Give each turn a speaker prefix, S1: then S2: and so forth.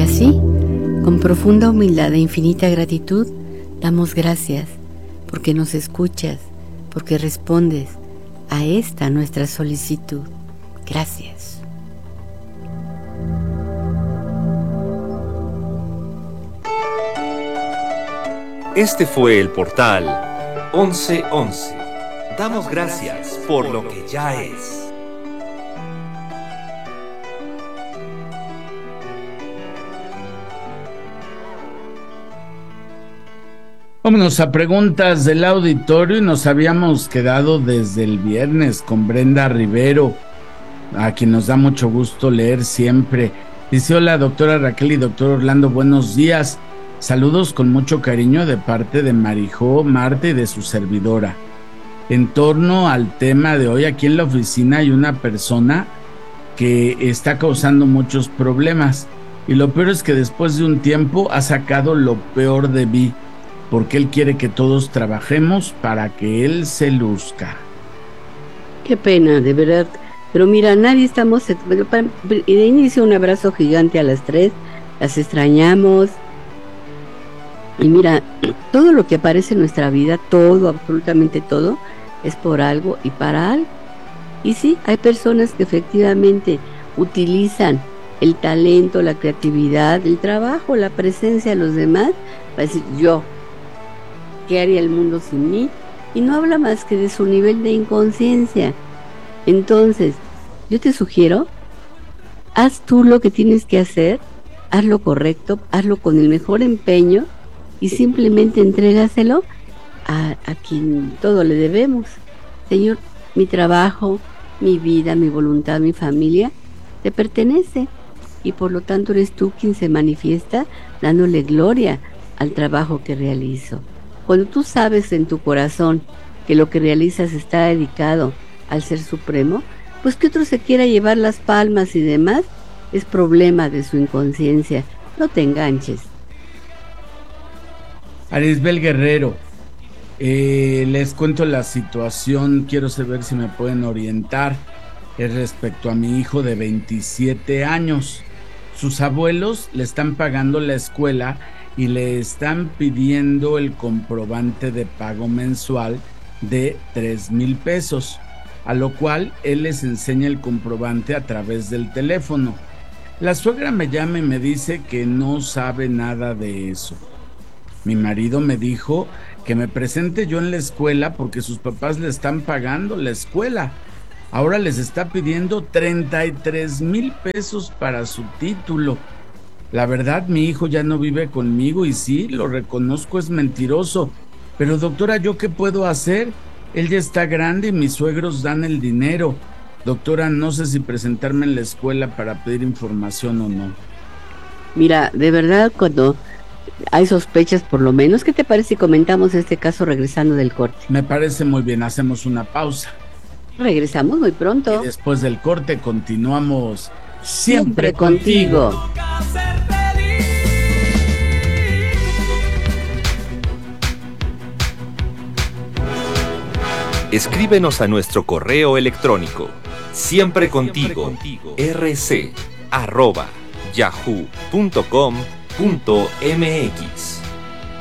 S1: así, con profunda humildad e infinita gratitud, damos gracias porque nos escuchas, porque respondes a esta nuestra solicitud. Gracias.
S2: Este fue el portal 1111. Damos gracias por lo que ya es.
S3: Vámonos a preguntas del auditorio y nos habíamos quedado desde el viernes con Brenda Rivero, a quien nos da mucho gusto leer siempre. Dice: hola doctora Raquel y doctor Orlando, buenos días. Saludos con mucho cariño de parte de Marijó, Marta y de su servidora. En torno al tema de hoy, aquí en la oficina hay una persona que está causando muchos problemas y lo peor es que después de un tiempo ha sacado lo peor de mí, porque él quiere que todos trabajemos para que él se luzca.
S1: Qué pena, de verdad. Pero mira, nadie estamos... De inicio, un abrazo gigante a las 3. Las extrañamos. Y mira, todo lo que aparece en nuestra vida, todo, absolutamente todo, es por algo y para algo. Y sí, hay personas que efectivamente utilizan el talento, la creatividad, el trabajo, la presencia de los demás para decir: yo, ¿qué haría el mundo sin mí? Y no habla más que de su nivel de inconsciencia. Entonces, yo te sugiero, haz tú lo que tienes que hacer, haz lo correcto, hazlo con el mejor empeño y simplemente entrégaselo a quien todo le debemos. Señor, mi trabajo, mi vida, mi voluntad, mi familia, te pertenece y por lo tanto eres tú quien se manifiesta dándole gloria al trabajo que realizo. Cuando tú sabes en tu corazón que lo que realizas está dedicado al Ser Supremo, pues que otro se quiera llevar las palmas y demás, es problema de su inconsciencia. No te enganches.
S3: Arisbel Guerrero, les cuento la situación, quiero saber si me pueden orientar. Es respecto a mi hijo de 27 años. Sus abuelos le están pagando la escuela y le están pidiendo el comprobante de pago mensual de 3,000 pesos, a lo cual él les enseña el comprobante a través del teléfono. La suegra me llama y me dice que no sabe nada de eso. Mi marido me dijo que me presente yo en la escuela porque sus papás le están pagando la escuela. Ahora les está pidiendo 33,000 pesos para su título. La verdad, mi hijo ya no vive conmigo y sí, lo reconozco, es mentiroso. Pero doctora, ¿yo qué puedo hacer? Él ya está grande y mis suegros dan el dinero. Doctora, no sé si presentarme en la escuela para pedir información o no.
S1: Mira, de verdad, cuando hay sospechas por lo menos, ¿qué te parece si comentamos este caso regresando del corte?
S3: Me parece muy bien, hacemos una pausa.
S1: Regresamos muy pronto.
S3: Y después del corte continuamos siempre contigo.
S2: Escríbenos a nuestro correo electrónico siemprecontigo@yahoo.com.mx.